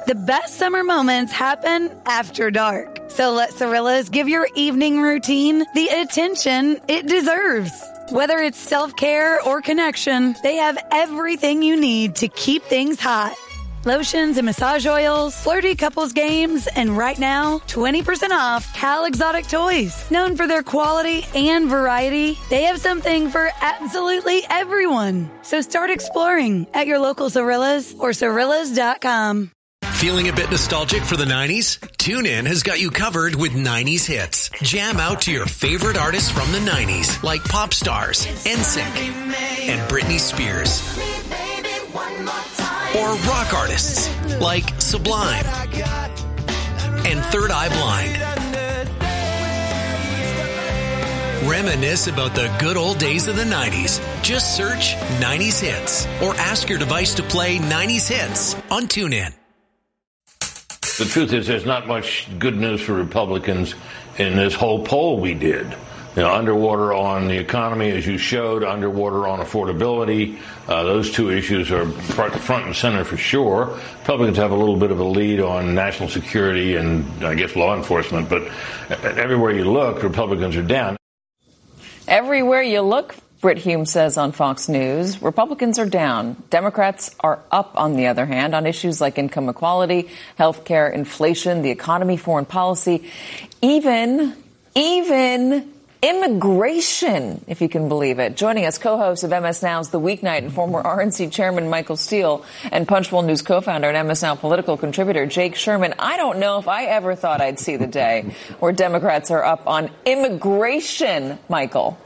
The best summer moments happen after dark. So let Cirillas give your evening routine the attention it deserves. Whether it's self-care or connection, they have everything you need to keep things hot. Lotions and massage oils, flirty couples games, and right now, 20% off Cal Exotic Toys. Known for their quality and variety, they have something for absolutely everyone. So start exploring at your local Cirillas or Cirillas.com. Feeling a bit nostalgic for the 90s? TuneIn has got you covered with 90s hits. Jam out to your favorite artists from the 90s, like Pop Stars, NSYNC, and Britney Spears. Or rock artists like Sublime and Third Eye Blind. Reminisce about the good old days of the 90s. Just search 90s Hits or ask your device to play 90s Hits on TuneIn. The truth is there's not much good news for Republicans in this whole poll we did. You know, underwater on the economy, as you showed, underwater on affordability. Those two issues are front and center for sure. Republicans have a little bit of a lead on national security and, I guess, law enforcement. But everywhere you look, Republicans are down. Everywhere you look, Brit Hume says on Fox News, Republicans are down. Democrats are up, on the other hand, on issues like income equality, health care, inflation, the economy, foreign policy, even immigration, if you can believe it. Joining us, co-host of MS Now's The Weeknight and former RNC chairman Michael Steele and Punchbowl News co-founder and MS Now political contributor Jake Sherman. I don't know if I ever thought I'd see the day where Democrats are up on immigration, Michael.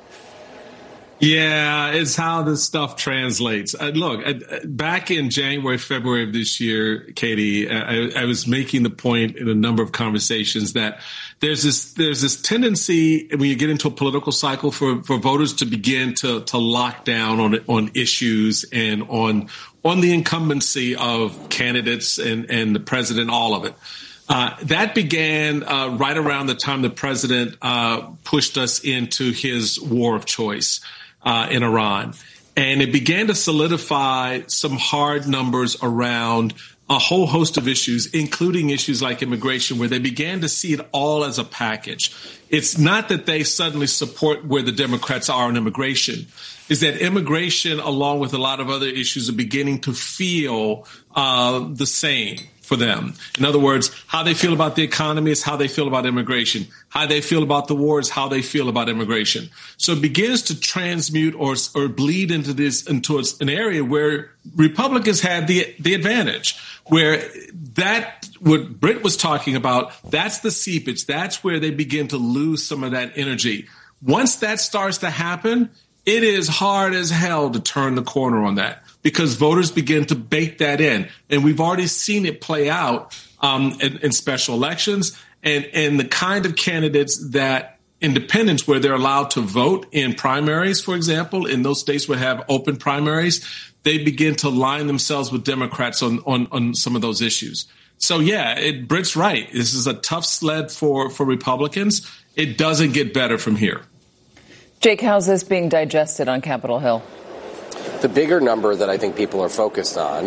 Yeah, it's how this stuff translates. Look, back in January, February of this year, Katie, I was making the point in a number of conversations that there's this tendency when you get into a political cycle for voters to begin to lock down on issues and on the incumbency of candidates and the president, all of it. That began right around the time the president pushed us into his war of choice in Iran. And it began to solidify some hard numbers around a whole host of issues, including issues like immigration, where they began to see it all as a package. It's not that they suddenly support where the Democrats are on immigration. Is that immigration, along with a lot of other issues, are beginning to feel the same for them. In other words, how they feel about the economy is how they feel about immigration. How they feel about the war is how they feel about immigration. So it begins to transmute or bleed into an area where Republicans had the advantage, where that what Britt was talking about, that's the seepage. That's where they begin to lose some of that energy. Once that starts to happen, it is hard as hell to turn the corner on that, because voters begin to bake that in. And we've already seen it play out in special elections and the kind of candidates that independents, where they're allowed to vote in primaries, for example, in those states where have open primaries, they begin to line themselves with Democrats on some of those issues. So, yeah, Britt's right. This is a tough sled for Republicans. It doesn't get better from here. Jake, how's this being digested on Capitol Hill? The bigger number that I think people are focused on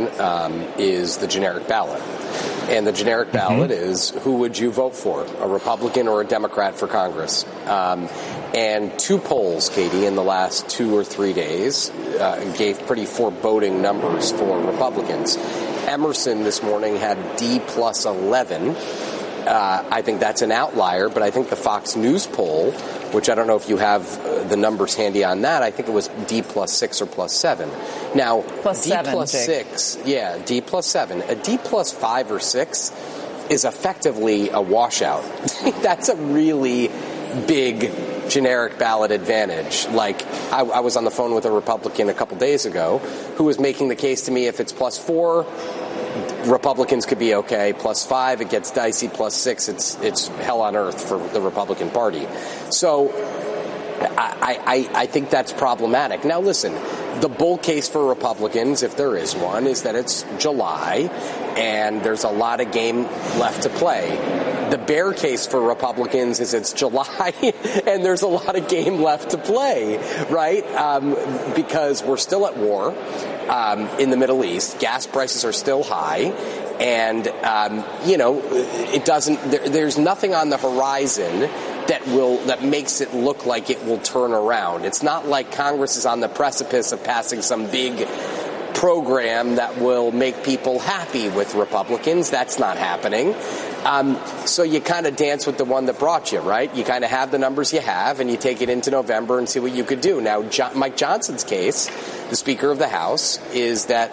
is the generic ballot. And the generic ballot is, who would you vote for, a Republican or a Democrat for Congress? And two polls, Katie, in the last 2 or 3 days gave pretty foreboding numbers for Republicans. Emerson this morning had D plus 11. I think that's an outlier, but I think the Fox News poll, which I don't know if you have the numbers handy on that, I think it was D plus 6 or plus 7. Now, plus D 7, plus Jake. 6, yeah, D plus 7. A D plus 5 or 6 is effectively a washout. That's a really big generic ballot advantage. Like, I was on the phone with a Republican a couple days ago who was making the case to me, if it's plus 4, Republicans could be okay. Plus 5, it gets dicey. Plus 6, it's hell on earth for the Republican Party. So I think that's problematic. Now, listen, the bull case for Republicans, if there is one, is that it's July and there's a lot of game left to play. The bear case for Republicans is it's July and there's a lot of game left to play, right? Because we're still at war in the Middle East. Gas prices are still high. And, it doesn't, there's nothing on the horizon that makes it look like it will turn around. It's not like Congress is on the precipice of passing some big program that will make people happy with Republicans. That's not happening. So you kind of dance with the one that brought you, right? You kind of have the numbers you have, and you take it into November and see what you could do. Now, Mike Johnson's case, the Speaker of the House, is that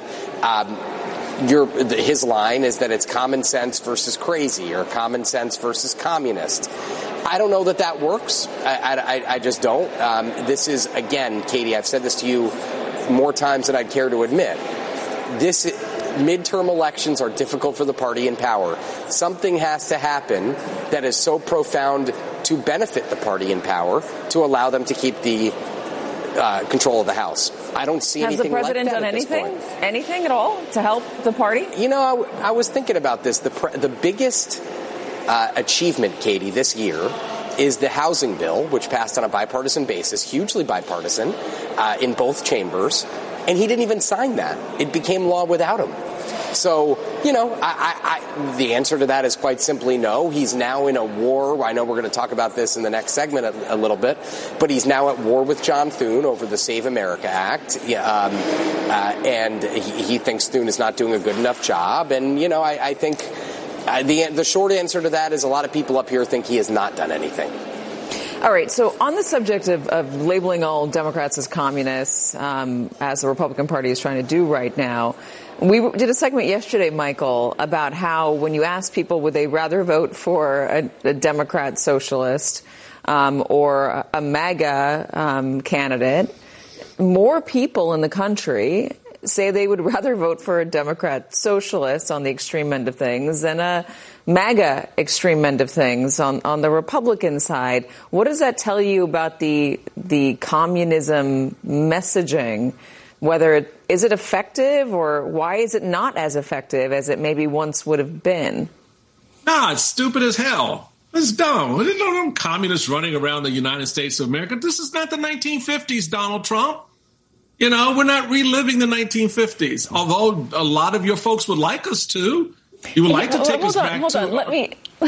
his line is that it's common sense versus crazy or common sense versus communist. I don't know that works. I just don't. This is, again, Katie, I've said this to you more times than I'd care to admit. Midterm elections are difficult for the party in power. Something has to happen that is so profound to benefit the party in power to allow them to keep the control of the House. I don't see anything like that. Has the president done anything at all to help the party? I was thinking about this. The biggest achievement, Katie, this year is the housing bill, which passed on a bipartisan basis, hugely bipartisan, in both chambers, and he didn't even sign that. It became law without him. So, the answer to that is quite simply no. He's now in a war. I know we're going to talk about this in the next segment a little bit, but he's now at war with John Thune over the Save America Act, and he thinks Thune is not doing a good enough job. And, I think the short answer to that is a lot of people up here think he has not done anything. All right. So on the subject of labeling all Democrats as communists, as the Republican Party is trying to do right now, we did a segment yesterday, Michael, about how when you ask people would they rather vote for a Democrat socialist or a MAGA candidate, more people in the country say they would rather vote for a Democrat socialist on the extreme end of things than a MAGA extreme end of things on the Republican side. What does that tell you about the communism messaging? Is it effective, or why is it not as effective as it maybe once would have been? Nah, it's stupid as hell. It's dumb. There's no communists running around the United States of America. This is not the 1950s, Donald Trump. We're not reliving the 1950s, although a lot of your folks would like us to. You would like to take us back to... Hold on. Let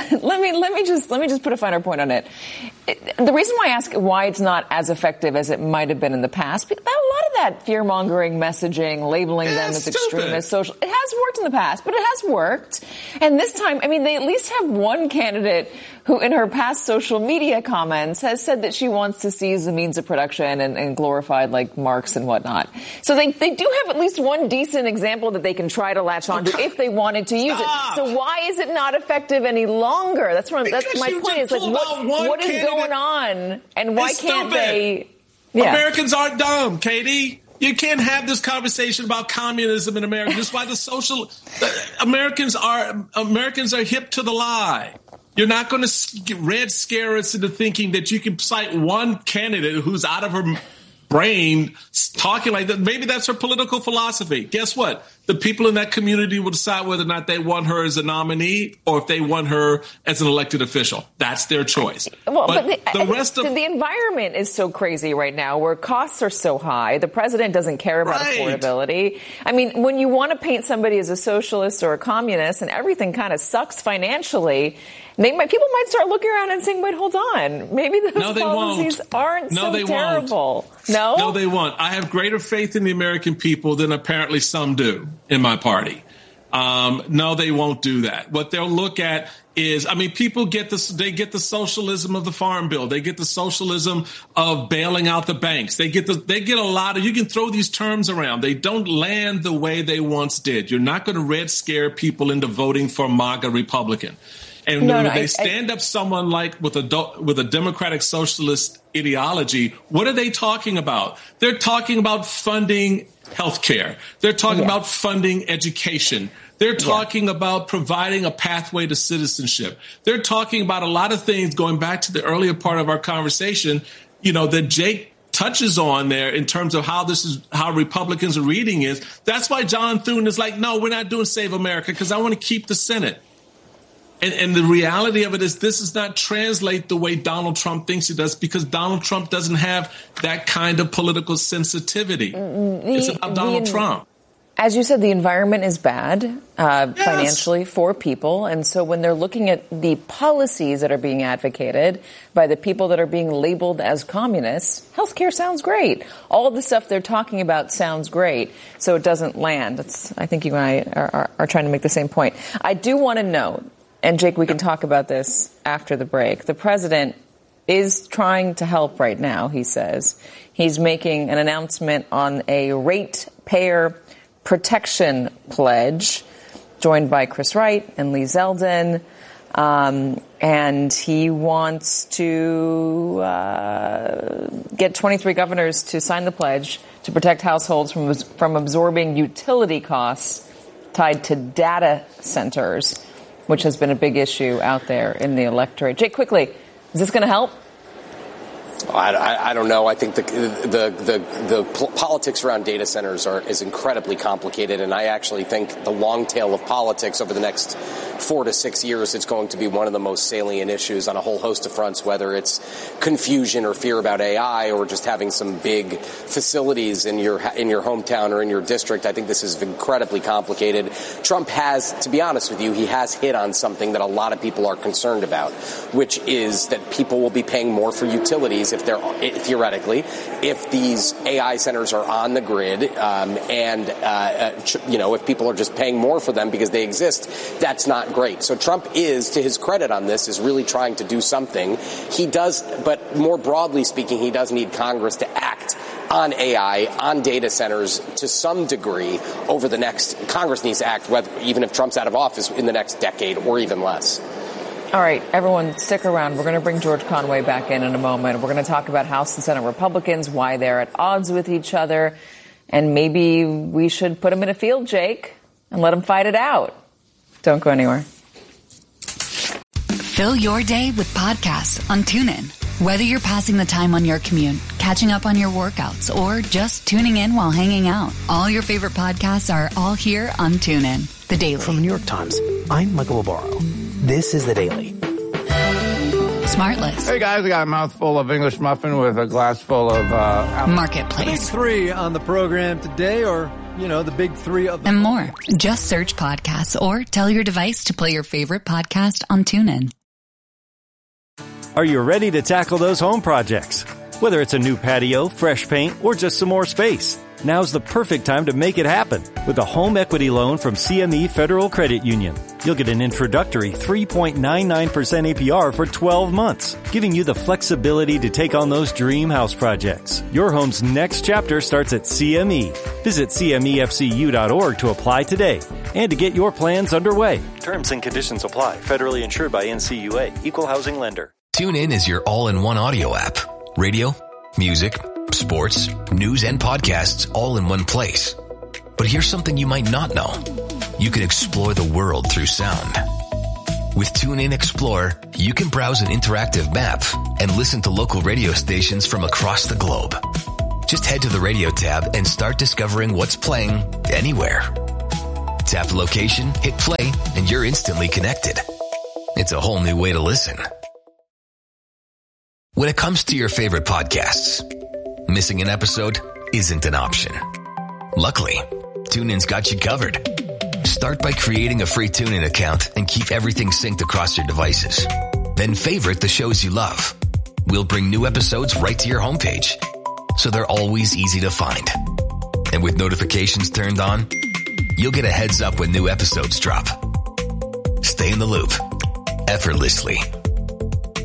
me just put a finer point on it. The reason why I ask why it's not as effective as it might have been in the past, because a lot of that fear-mongering messaging, labeling them as extremist, social, it has worked in the past, but it has worked. And this time, they at least have one candidate who, in her past social media comments, has said that she wants to seize the means of production and glorified like Marx and whatnot. So they do have at least one decent example that they can try to latch onto if they wanted to use it. So why is it not effective any longer? That's my point. Is like what is going on, and why can't they? Yeah. Americans aren't dumb, Katie. You can't have this conversation about communism in America. This is why Americans are hip to the lie. You're not going to red scare us into thinking that you can cite one candidate who's out of her brain talking like that. Maybe that's her political philosophy. Guess what? The people in that community will decide whether or not they want her as a nominee or if they want her as an elected official. That's their choice. Well, but the environment is so crazy right now where costs are so high. The president doesn't care about affordability. When you want to paint somebody as a socialist or a communist and everything kind of sucks financially, people might start looking around and saying, wait, hold on. Maybe those policies aren't so terrible. No? No, they won't. I have greater faith in the American people than apparently some do in my party. No, they won't do that. What they'll look at is, people get this, they get the socialism of the Farm Bill. They get the socialism of bailing out the banks. They get a lot of, you can throw these terms around. They don't land the way they once did. You're not going to red scare people into voting for MAGA Republican. And when they stand up someone like with a democratic socialist ideology, what are they talking about? They're talking about funding healthcare. They're talking about funding education. They're talking about providing a pathway to citizenship. They're talking about a lot of things going back to the earlier part of our conversation, that Jake touches on there in terms of how Republicans are reading is. That's why John Thune is like, no, we're not doing Save America because I want to keep the Senate. And the reality of it is this does not translate the way Donald Trump thinks it does because Donald Trump doesn't have that kind of political sensitivity. It's about Donald Trump. As you said, the environment is bad financially for people. And so when they're looking at the policies that are being advocated by the people that are being labeled as communists, healthcare sounds great. All of the stuff they're talking about sounds great. So it doesn't land. I think you and I are trying to make the same point. I do want to note, and Jake, we can talk about this after the break. The president is trying to help right now, he says. He's making an announcement on a ratepayer protection pledge, joined by Chris Wright and Lee Zeldin. And he wants to get 23 governors to sign the pledge to protect households from absorbing utility costs tied to data centers, which has been a big issue out there in the electorate. Jake, quickly, is this going to help? I don't know. I think the politics around data centers is incredibly complicated, and I actually think the long tail of politics over the next 4 to 6 years, it's going to be one of the most salient issues on a whole host of fronts, whether it's confusion or fear about AI or just having some big facilities in your hometown or in your district. I think this is incredibly complicated. Trump has, to be honest with you, he has hit on something that a lot of people are concerned about, which is that people will be paying more for utilities if they're theoretically, if these AI centers are on the grid, if people are just paying more for them because they exist, that's not great. So Trump is, to his credit on this, is really trying to do something. He does, but more broadly speaking, he does need Congress to act on AI, on data centers to some degree over the next. Congress needs to act, even if Trump's out of office, in the next decade or even less. All right, everyone, stick around. We're going to bring George Conway back in a moment. We're going to talk about House and Senate Republicans, why they're at odds with each other, and maybe we should put them in a field, Jake, and let them fight it out. Don't go anywhere. Fill your day with podcasts on TuneIn. Whether you're passing the time on your commute, catching up on your workouts, or just tuning in while hanging out, all your favorite podcasts are all here on TuneIn. The Daily. From the New York Times, I'm Michael Barbaro. This is The Daily. Smartless. Hey guys, I got a mouthful of English muffin with a glass full of Marketplace. Big three on the program today, or, the big three of and more. Just search podcasts or tell your device to play your favorite podcast on TuneIn. Are you ready to tackle those home projects? Whether it's a new patio, fresh paint, or just some more space, now's the perfect time to make it happen with a home equity loan from CME Federal Credit Union. You'll get an introductory 3.99% APR for 12 months, giving you the flexibility to take on those dream house projects. Your home's next chapter starts at CME. Visit CMEFCU.org to apply today and to get your plans underway. Terms and conditions apply. Federally insured by NCUA. Equal housing lender. TuneIn is your all-in-one audio app. Radio, music, sports, news, and podcasts all in one place. But here's something you might not know. You can explore the world through sound. With TuneIn Explore, you can browse an interactive map and listen to local radio stations from across the globe. Just head to the radio tab and start discovering what's playing anywhere. Tap the location, hit play, and you're instantly connected. It's a whole new way to listen. When it comes to your favorite podcasts, missing an episode isn't an option. Luckily, TuneIn's got you covered. Start by creating a free TuneIn account and keep everything synced across your devices. Then favorite the shows you love. We'll bring new episodes right to your homepage, so they're always easy to find. And with notifications turned on, you'll get a heads up when new episodes drop. Stay in the loop, effortlessly,